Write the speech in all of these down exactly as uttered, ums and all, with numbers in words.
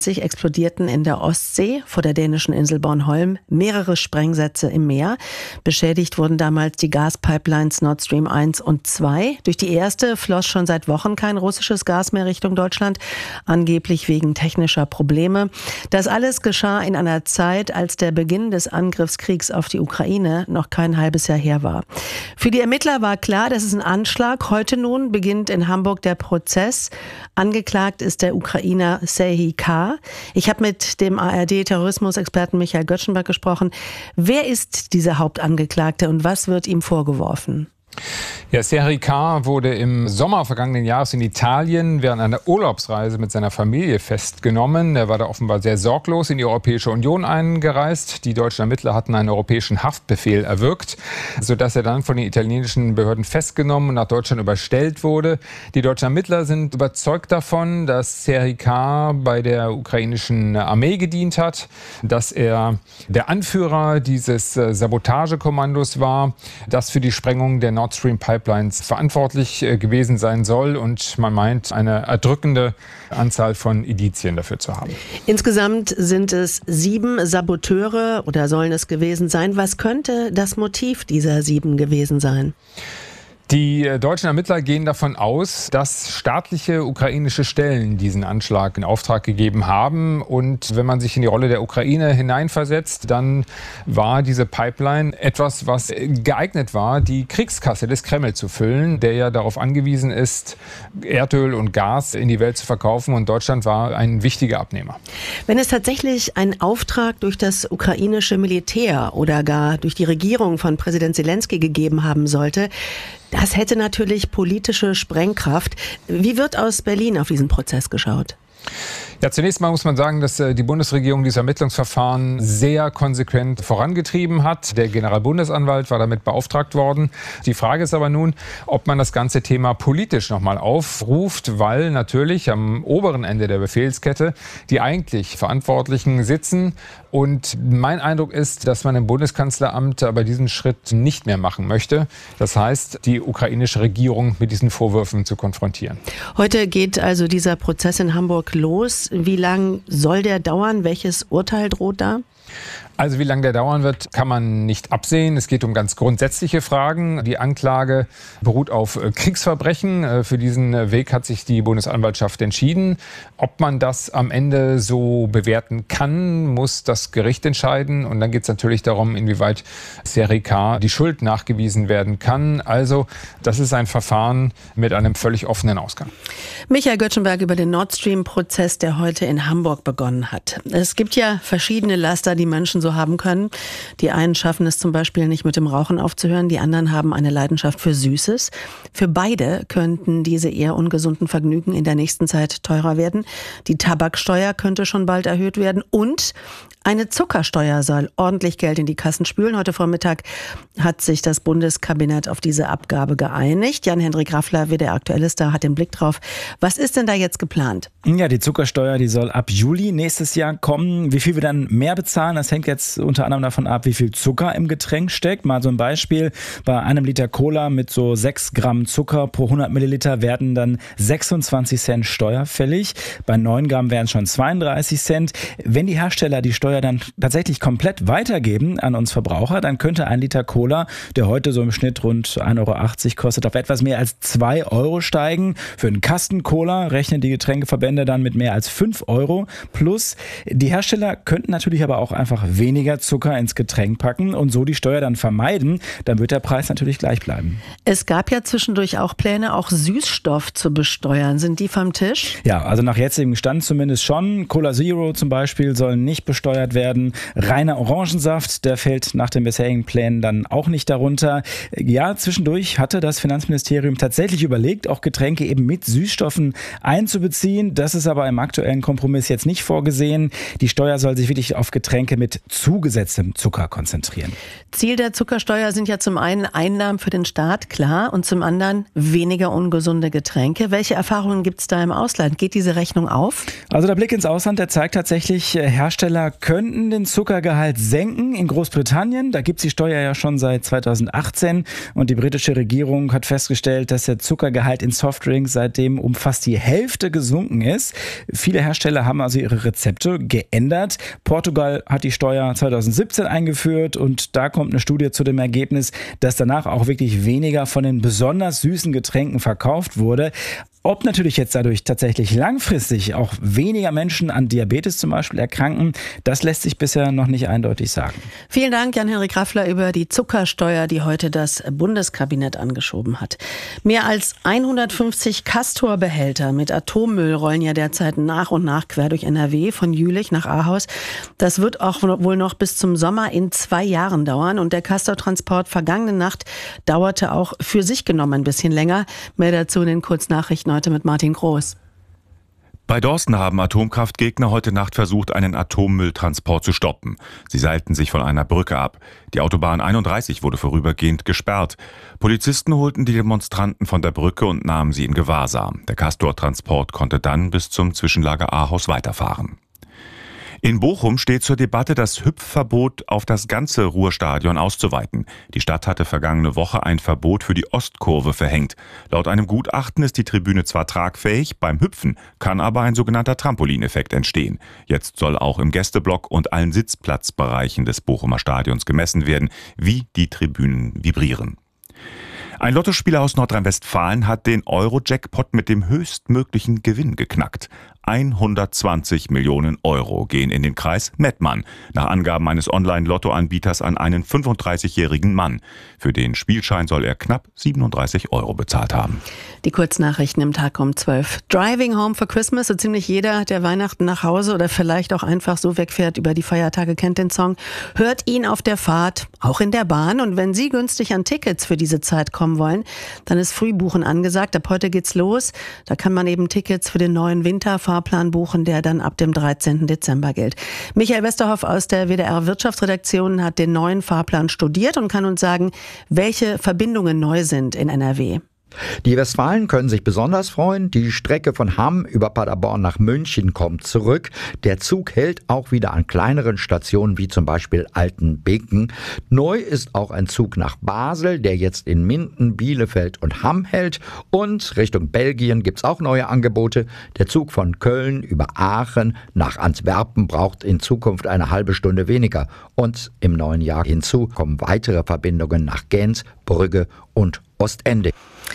explodierten in der Ostsee vor der dänischen Insel Bornholm mehrere Sprengsätze im Meer. Beschädigt wurden damals die Gaspipelines Nord Stream eins und zwei. Durch die erste floss schon seit Wochen kein russisches Gas mehr Richtung Deutschland, angeblich wegen technischer Probleme. Das alles geschah in einer Zeit, als der Beginn des Angriffskriegs auf die Ukraine noch kein halbes Jahr her war. Für die Ermittler war klar, das ist ein Anschlag. Heute nun beginnt in Hamburg der Prozess. Angeklagt ist der Ukrainer Serhii K. Ich habe mit dem A R D-Terrorismusexperten Michael Göttschenberg gesprochen. Wer ist dieser Hauptangeklagte und was wird ihm vorgeworfen? Ja, Serhii K. wurde im Sommer vergangenen Jahres in Italien während einer Urlaubsreise mit seiner Familie festgenommen. Er war da offenbar sehr sorglos in die Europäische Union eingereist. Die deutschen Ermittler hatten einen europäischen Haftbefehl erwirkt, sodass er dann von den italienischen Behörden festgenommen und nach Deutschland überstellt wurde. Die deutschen Ermittler sind überzeugt davon, dass Serhii K. bei der ukrainischen Armee gedient hat, dass er der Anführer dieses Sabotagekommandos war, das für die Sprengung der Nord Stream Pipelines verantwortlich gewesen sein soll, und man meint, eine erdrückende Anzahl von Indizien dafür zu haben. Insgesamt sind es sieben Saboteure oder sollen es gewesen sein. Was könnte das Motiv dieser sieben gewesen sein? Die deutschen Ermittler gehen davon aus, dass staatliche ukrainische Stellen diesen Anschlag in Auftrag gegeben haben. Und wenn man sich in die Rolle der Ukraine hineinversetzt, dann war diese Pipeline etwas, was geeignet war, die Kriegskasse des Kreml zu füllen, der ja darauf angewiesen ist, Erdöl und Gas in die Welt zu verkaufen. Und Deutschland war ein wichtiger Abnehmer. Wenn es tatsächlich einen Auftrag durch das ukrainische Militär oder gar durch die Regierung von Präsident Zelensky gegeben haben sollte, das hätte natürlich politische Sprengkraft. Wie wird aus Berlin auf diesen Prozess geschaut? Ja, zunächst mal muss man sagen, dass die Bundesregierung dieses Ermittlungsverfahren sehr konsequent vorangetrieben hat. Der Generalbundesanwalt war damit beauftragt worden. Die Frage ist aber nun, ob man das ganze Thema politisch nochmal aufruft, weil natürlich am oberen Ende der Befehlskette die eigentlich Verantwortlichen sitzen. Und mein Eindruck ist, dass man im Bundeskanzleramt aber diesen Schritt nicht mehr machen möchte. Das heißt, die ukrainische Regierung mit diesen Vorwürfen zu konfrontieren. Heute geht also dieser Prozess in Hamburg los. Wie lang soll der dauern? Welches Urteil droht da? Also wie lange der dauern wird, kann man nicht absehen. Es geht um ganz grundsätzliche Fragen. Die Anklage beruht auf Kriegsverbrechen. Für diesen Weg hat sich die Bundesanwaltschaft entschieden. Ob man das am Ende so bewerten kann, muss das Gericht entscheiden. Und dann geht es natürlich darum, inwieweit Serhii K. die Schuld nachgewiesen werden kann. Also das ist ein Verfahren mit einem völlig offenen Ausgang. Michael Göttschenberg über den Nord Stream-Prozess, der heute in Hamburg begonnen hat. Es gibt ja verschiedene Laster, die Menschen so haben können. Die einen schaffen es zum Beispiel nicht mit dem Rauchen aufzuhören, die anderen haben eine Leidenschaft für Süßes. Für beide könnten diese eher ungesunden Vergnügen in der nächsten Zeit teurer werden. Die Tabaksteuer könnte schon bald erhöht werden und eine Zuckersteuer soll ordentlich Geld in die Kassen spülen. Heute Vormittag hat sich das Bundeskabinett auf diese Abgabe geeinigt. Jan-Hendrik Raffler, W D R Aktuell ist da, hat den Blick drauf. Was ist denn da jetzt geplant? Ja, die Zuckersteuer, die soll ab Juli nächstes Jahr kommen. Wie viel wir dann mehr bezahlen, das hängt jetzt unter anderem davon ab, wie viel Zucker im Getränk steckt. Mal so ein Beispiel: Bei einem Liter Cola mit so sechs Gramm Zucker pro hundert Milliliter werden dann sechsundzwanzig Cent Steuer fällig. Bei neun Gramm wären es schon zweiunddreißig Cent. Wenn die Hersteller die Steuer dann tatsächlich komplett weitergeben an uns Verbraucher, dann könnte ein Liter Cola, der heute so im Schnitt rund ein Euro achtzig kostet, auf etwas mehr als zwei Euro steigen. Für einen Kasten Cola rechnen die Getränkeverbände dann mit mehr als fünf Euro. Plus, die Hersteller könnten natürlich aber auch einfach weniger Zucker ins Getränk packen und so die Steuer dann vermeiden. Dann wird der Preis natürlich gleich bleiben. Es gab ja zwischendurch auch Pläne, auch Süßstoff zu besteuern. Sind die vom Tisch? Ja, also nach jetzigem Stand zumindest schon. Cola Zero zum Beispiel soll nicht besteuert werden. Reiner Orangensaft, der fällt nach den bisherigen Plänen dann auch nicht darunter. Ja, zwischendurch hatte das Finanzministerium tatsächlich überlegt, auch Getränke eben mit Süßstoffen einzubeziehen. Das ist aber im aktuellen Kompromiss jetzt nicht vorgesehen. Die Steuer soll sich wirklich auf Getränke mit zugesetztem Zucker konzentrieren. Ziel der Zuckersteuer sind ja zum einen Einnahmen für den Staat, klar, und zum anderen weniger ungesunde Getränke. Welche Erfahrungen gibt es da im Ausland? Geht diese Rechnung auf? Also der Blick ins Ausland, der zeigt tatsächlich, Hersteller können könnten den Zuckergehalt senken in Großbritannien. Da gibt es die Steuer ja schon seit zweitausendachtzehn und die britische Regierung hat festgestellt, dass der Zuckergehalt in Softdrinks seitdem um fast die Hälfte gesunken ist. Viele Hersteller haben also ihre Rezepte geändert. Portugal hat die Steuer zweitausendsiebzehn eingeführt und da kommt eine Studie zu dem Ergebnis, dass danach auch wirklich weniger von den besonders süßen Getränken verkauft wurde. Ob natürlich jetzt dadurch tatsächlich langfristig auch weniger Menschen an Diabetes zum Beispiel erkranken, das lässt sich bisher noch nicht eindeutig sagen. Vielen Dank, Jan-Henrik Raffler, über die Zuckersteuer, die heute das Bundeskabinett angeschoben hat. Mehr als hundertfünfzig Castor-Behälter mit Atommüll rollen ja derzeit nach und nach quer durch N R W, von Jülich nach Ahaus. Das wird auch wohl noch bis zum Sommer in zwei Jahren dauern. Und der Castor-Transport vergangene Nacht dauerte auch für sich genommen ein bisschen länger. Mehr dazu in den Kurznachrichten heute mit Martin Groß. Bei Dorsten haben Atomkraftgegner heute Nacht versucht, einen Atommülltransport zu stoppen. Sie seilten sich von einer Brücke ab. Die Autobahn einunddreißig wurde vorübergehend gesperrt. Polizisten holten die Demonstranten von der Brücke und nahmen sie in Gewahrsam. Der Castor-Transport konnte dann bis zum Zwischenlager Ahaus weiterfahren. In Bochum steht zur Debatte, das Hüpfverbot auf das ganze Ruhrstadion auszuweiten. Die Stadt hatte vergangene Woche ein Verbot für die Ostkurve verhängt. Laut einem Gutachten ist die Tribüne zwar tragfähig, beim Hüpfen kann aber ein sogenannter Trampolineffekt entstehen. Jetzt soll auch im Gästeblock und allen Sitzplatzbereichen des Bochumer Stadions gemessen werden, wie die Tribünen vibrieren. Ein Lottospieler aus Nordrhein-Westfalen hat den Euro-Jackpot mit dem höchstmöglichen Gewinn geknackt. hundertzwanzig Millionen Euro gehen in den Kreis Mettmann, nach Angaben eines Online-Lotto-Anbieters an einen fünfunddreißigjährigen Mann. Für den Spielschein soll er knapp siebenunddreißig Euro bezahlt haben. Die Kurznachrichten im Tag um zwölf. Driving Home for Christmas, so ziemlich jeder, der Weihnachten nach Hause oder vielleicht auch einfach so wegfährt über die Feiertage, kennt den Song. Hört ihn auf der Fahrt, auch in der Bahn. Und wenn Sie günstig an Tickets für diese Zeit kommen wollen, dann ist Frühbuchen angesagt. Ab heute geht's los. Da kann man eben Tickets für den neuen Winterfahrplan buchen, der dann ab dem dreizehnten Dezember gilt. Michael Westerhoff aus der W D R Wirtschaftsredaktion hat den neuen Fahrplan studiert und kann uns sagen, welche Verbindungen neu sind in N R W. Die Westfalen können sich besonders freuen. Die Strecke von Hamm über Paderborn nach München kommt zurück. Der Zug hält auch wieder an kleineren Stationen wie zum Beispiel Altenbeken. Neu ist auch ein Zug nach Basel, der jetzt in Minden, Bielefeld und Hamm hält. Und Richtung Belgien gibt's auch neue Angebote. Der Zug von Köln über Aachen nach Antwerpen braucht in Zukunft eine halbe Stunde weniger. Und im neuen Jahr hinzu kommen weitere Verbindungen nach Gent, Brügge und Ostende.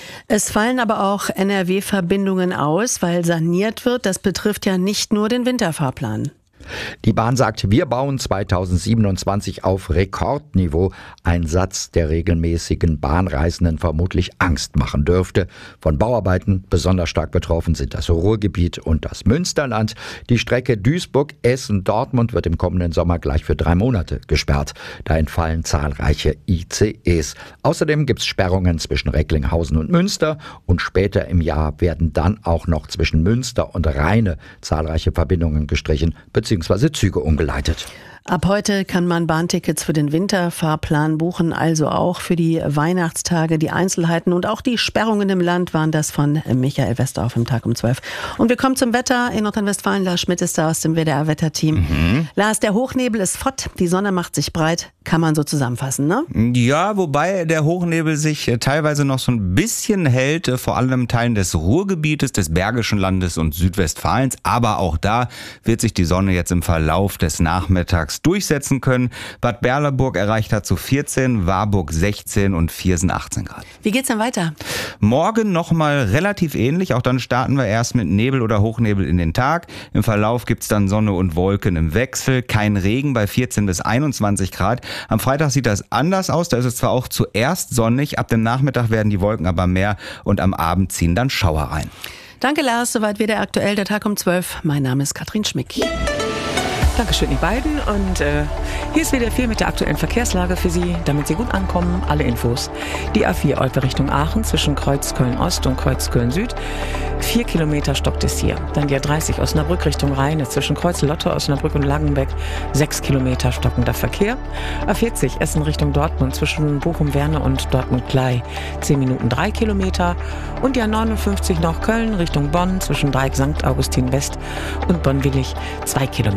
Es fallen aber auch N R W-Verbindungen aus, weil saniert wird. Das betrifft ja nicht nur den Winterfahrplan. Die Bahn sagt, wir bauen zweitausendsiebenundzwanzig auf Rekordniveau. Ein Satz, der regelmäßigen Bahnreisenden vermutlich Angst machen dürfte. Von Bauarbeiten besonders stark betroffen sind das Ruhrgebiet und das Münsterland. Die Strecke Duisburg-Essen-Dortmund wird im kommenden Sommer gleich für drei Monate gesperrt. Da entfallen zahlreiche I C Es. Außerdem gibt es Sperrungen zwischen Recklinghausen und Münster. Und später im Jahr werden dann auch noch zwischen Münster und Rheine zahlreiche Verbindungen gestrichen bzw. Züge umgeleitet. Ab heute kann man Bahntickets für den Winterfahrplan buchen, also auch für die Weihnachtstage. Die Einzelheiten und auch die Sperrungen im Land waren das von Michael Westerhoff im Tag um zwölf. Und wir kommen zum Wetter in Nordrhein-Westfalen. Lars Schmidt ist da aus dem W D R-Wetterteam. Mhm. Lars, der Hochnebel ist fort, die Sonne macht sich breit, kann man so zusammenfassen, ne? Ja, wobei der Hochnebel sich teilweise noch so ein bisschen hält, vor allem in Teilen des Ruhrgebietes, des Bergischen Landes und Südwestfalens. Aber auch da wird sich die Sonne jetzt im Verlauf des Nachmittags durchsetzen können. Bad Berleburg erreicht dazu vierzehn, Warburg sechzehn und Viersen achtzehn Grad. Wie geht's denn weiter? Morgen nochmal relativ ähnlich. Auch dann starten wir erst mit Nebel oder Hochnebel in den Tag. Im Verlauf gibt's dann Sonne und Wolken im Wechsel. Kein Regen bei vierzehn bis einundzwanzig Grad. Am Freitag sieht das anders aus. Da ist es zwar auch zuerst sonnig, ab dem Nachmittag werden die Wolken aber mehr und am Abend ziehen dann Schauer ein. Danke Lars, soweit wieder aktuell der Tag um zwölf. Mein Name ist Katrin Schmick. Dankeschön, die beiden. Und äh, hier ist wieder viel mit der aktuellen Verkehrslage für Sie, damit Sie gut ankommen. Alle Infos. Die A vier Olpe Richtung Aachen zwischen Kreuz Köln-Ost und Kreuz Köln-Süd. Vier Kilometer stockt es hier. Dann die A dreißig Osnabrück Richtung Rheine zwischen Kreuz Lotte, Osnabrück und Langenbeck. Sechs Kilometer stockender Verkehr. A vierzig Essen Richtung Dortmund zwischen Bochum-Werne und Dortmund-Glei. Zehn Minuten drei Kilometer. Und die A neunundfünfzig nach Köln Richtung Bonn zwischen Dreieck Sankt Augustin West und Bonn-Willig. Zwei Kilometer. Das war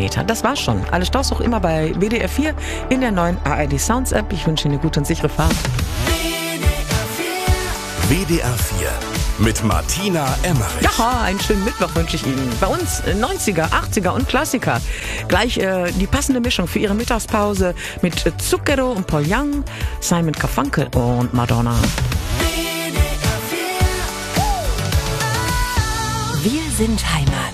war's schon. Alle Staus auch immer bei W D R vier in der neuen A R D Sounds App. Ich wünsche Ihnen eine gute und sichere Fahrt. W D R vier mit Martina Emmerich. Ja, einen schönen Mittwoch wünsche ich Ihnen. Bei uns neunziger, achtziger und Klassiker. Gleich äh, die passende Mischung für Ihre Mittagspause mit Zucchero und Paul Young, Simon Garfunkel und Madonna. Wir sind Heimat.